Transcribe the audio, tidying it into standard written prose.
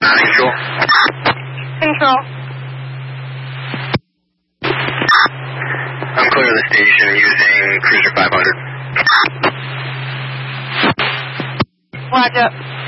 Control. Control. I'm clear of the station using Cruiser 500. Roger.